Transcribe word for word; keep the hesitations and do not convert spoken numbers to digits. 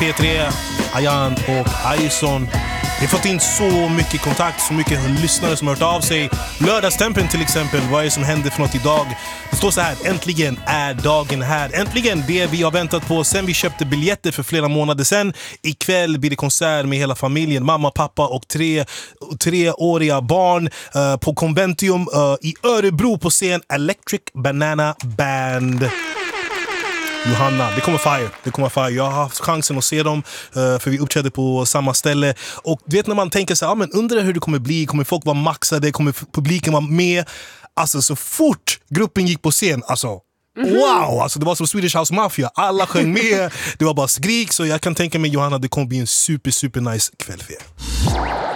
P tre, Ayan och Aison. Vi har fått in så mycket kontakt, så mycket lyssnare som har hört av sig. Lördagstempen till exempel, vad är det som händer för något idag? Det står så här: äntligen är dagen här. Äntligen det vi har väntat på sen vi köpte biljetter för flera månader sedan. Ikväll blir det konsert med hela familjen, mamma, pappa och tre treåriga barn uh, på Conventium uh, i Örebro på scen Electric Banana Band. Johanna, det kommer fire. Det kommer fire. Jag har haft chansen att se dem uh, för vi uppträdde på samma ställe. Och du vet när man tänker så här, ah, men undrar hur det kommer bli. Kommer folk vara maxade? Kommer publiken vara med? Alltså så fort gruppen gick på scen, alltså mm-hmm. wow! Alltså det var som Swedish House Mafia. Alla sjöng med. Det var bara skrik. Så jag kan tänka mig, Johanna, det kommer bli en super, super nice kväll för er.